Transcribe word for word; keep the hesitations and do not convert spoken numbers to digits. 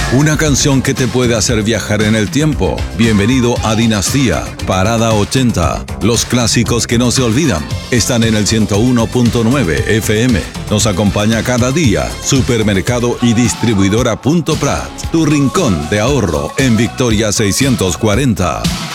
Una canción que te puede hacer viajar en el tiempo. Bienvenido a Dinastía, Parada ochenta. Los clásicos que no se olvidan están en el ciento uno punto nueve F M. Nos acompaña cada día Supermercado y Distribuidora Punto Prat, tu rincón de ahorro en Victoria seiscientos cuarenta.